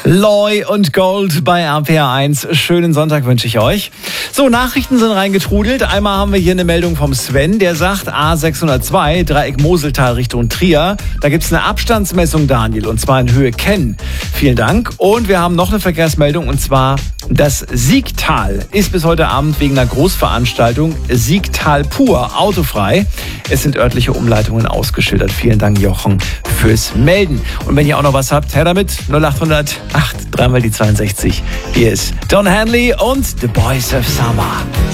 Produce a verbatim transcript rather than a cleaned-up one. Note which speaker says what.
Speaker 1: Loy und Gold bei R P R eins. Schönen Sonntag wünsche ich euch. So, Nachrichten sind reingetrudelt. Einmal haben wir hier eine Meldung vom Sven, der sagt A sechshundertzwei, Dreieck Moseltal Richtung Trier. Da gibt es eine Abstandsmessung, Daniel, und zwar in Höhe Kenn. Vielen Dank. Und wir haben noch eine Verkehrsmeldung, und zwar das Siegtal ist bis heute Abend wegen einer Großveranstaltung Siegtal pur autofrei. Es sind örtliche Umleitungen ausgeschildert. Vielen Dank, Jochen, fürs Melden. Und wenn ihr auch noch was habt, her damit. null achthundert acht, dreimal die zweiundsechzig. Hier ist Don Henley und The Boys of Summer.